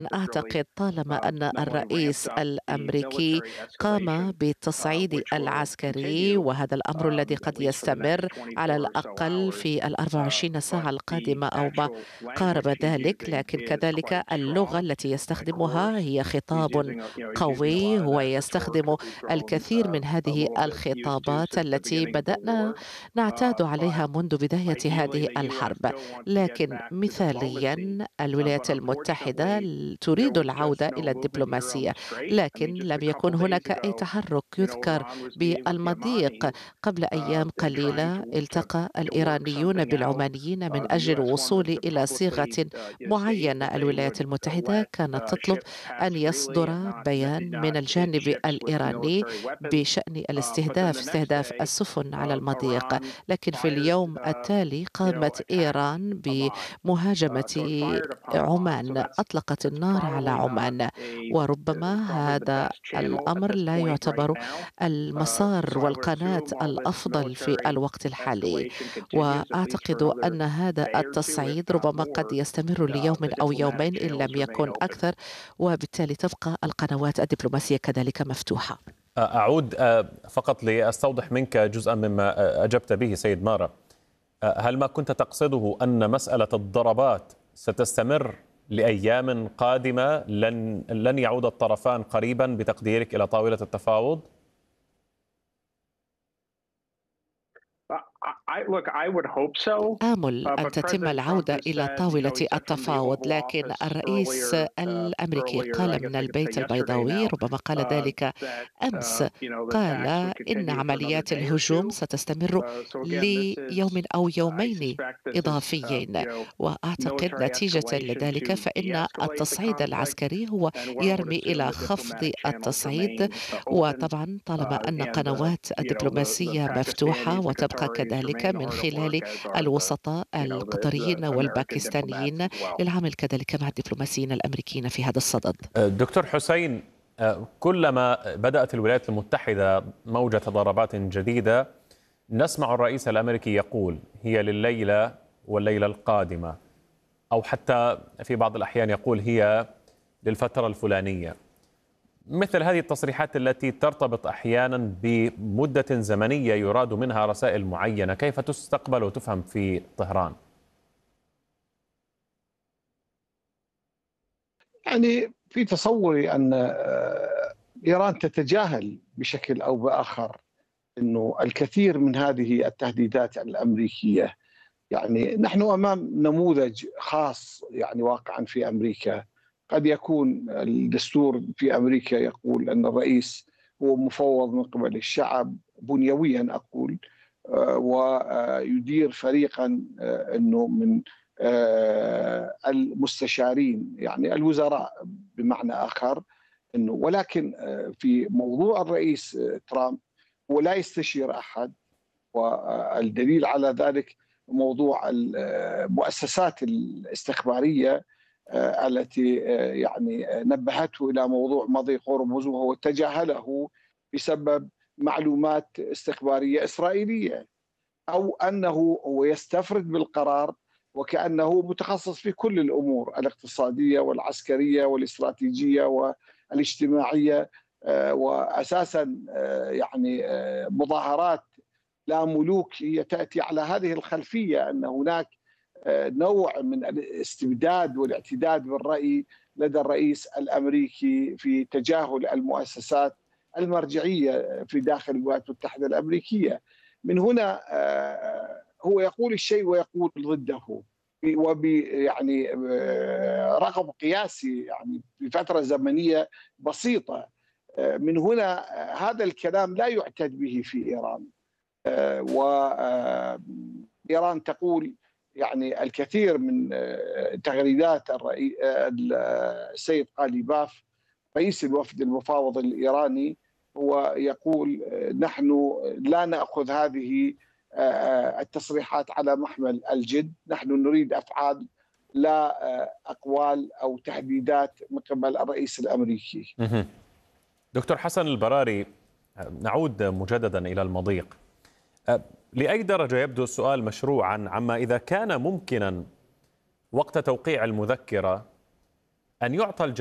أعتقد طالما أن الرئيس الأمريكي قام بالتصعيد العسكري، وهذا الأمر الذي قد يستمر على الأقل في ال24 ساعة القادمة أو ما قارب ذلك، لكن كذلك اللغة التي يستخدمها هي خطاب قوي. هو يستخدم الكثير من هذه الخطابات التي بدأنا نعتاد عليها منذ بداية هذه الحرب، لكن مثاليا الولايات المتحدة تريد العودة إلى الدبلوماسية، لكن لم يكن هناك أي تحرك يذكر بالمضيق. قبل أيام قليلة التقى الإيرانيون بالعمانيين من أجل الوصول إلى صيغة معينة. الولايات المتحدة كانت تطلب أن يصدر بيان من الجانب الإيراني بشأن استهداف السفن على المضيق، لكن في اليوم التالي قامت إيران بمهاجمة عمان، أطلقت النار على عمان، وربما هذا الأمر لا يعتبر المسار والقناة الأفضل في الوقت الحالي. وأعتقد أن هذا التصعيد ربما قد يستمر ليوم أو يومين إن لم يكن أكثر، وبالتالي تبقى القنوات الدبلوماسية كذلك مفتوحة. أعود فقط لأستوضح منك جزءا مما أجبت به سيد مارا. هل ما كنت تقصده أن مسألة الضربات ستستمر لأيام قادمة، لن يعود الطرفان قريبا بتقديرك إلى طاولة التفاوض؟ آمل أن تتم العودة إلى طاولة التفاوض، لكن الرئيس الأمريكي قال من البيت البيضاوي، ربما قال ذلك أمس، قال إن عمليات الهجوم ستستمر ليوم أو يومين إضافيين، وأعتقد نتيجة لذلك فإن التصعيد العسكري هو يرمي إلى خفض التصعيد. وطبعا طالما أن قنوات الدبلوماسية مفتوحة وتبقى كذلك من خلال الوسطاء القطريين والباكستانيين للعمل كذلك مع الدبلوماسيين الأمريكيين في هذا الصدد. دكتور حسين، كلما بدأت الولايات المتحدة موجة ضربات جديدة نسمع الرئيس الأمريكي يقول هي لليلة والليلة القادمة، أو حتى في بعض الأحيان يقول هي للفترة الفلانية. مثل هذه التصريحات التي ترتبط أحيانا بمدة زمنية يراد منها رسائل معينة، كيف تستقبل وتفهم في طهران؟ يعني في تصوري أن إيران تتجاهل بشكل أو بآخر أنه الكثير من هذه التهديدات الأمريكية، يعني نحن أمام نموذج خاص يعني واقعا في أمريكا. قد يكون الدستور في أمريكا يقول أن الرئيس هو مفوض من قبل الشعب بنيويا أقول، ويدير فريقا أنه من المستشارين يعني الوزراء بمعنى آخر، أنه ولكن في موضوع الرئيس ترامب هو لا يستشير أحد. والدليل على ذلك موضوع المؤسسات الاستخبارية التي يعني نبهته إلى موضوع مضيق هرمز وهو تجاهله بسبب معلومات استخبارية إسرائيلية، أو أنه هو يستفرد بالقرار وكأنه متخصص في كل الأمور الاقتصادية والعسكرية والاستراتيجية والاجتماعية. وأساسا يعني مظاهرات لا ملوك هي تأتي على هذه الخلفية أن هناك نوع من الاستبداد والاعتداد بالرأي لدى الرئيس الأمريكي في تجاهل المؤسسات المرجعية في داخل الولايات المتحدة الأمريكية. من هنا هو يقول الشيء ويقول ضده، يعني رقم قياسي يعني في فترة زمنية بسيطة. من هنا هذا الكلام لا يعتد به في إيران، وإيران تقول يعني الكثير من تغريدات السيد قاليباف رئيس الوفد المفاوض الإيراني، هو يقول نحن لا نأخذ هذه التصريحات على محمل الجد، نحن نريد أفعال لا أقوال أو تهديدات من قبل الرئيس الأمريكي. دكتور حسن البراري، نعود مجددا إلى المضيق. لأي درجة يبدو السؤال مشروعا عما إذا كان ممكنا وقت توقيع المذكرة أن يعطى